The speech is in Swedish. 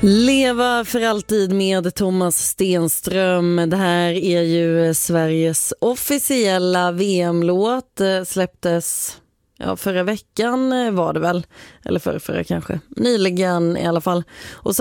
Leva för alltid med Thomas Stenström. Det här är ju Sveriges officiella VM-låt. Släpptes förra veckan var det väl. Eller förra kanske. Nyligen i alla fall. Och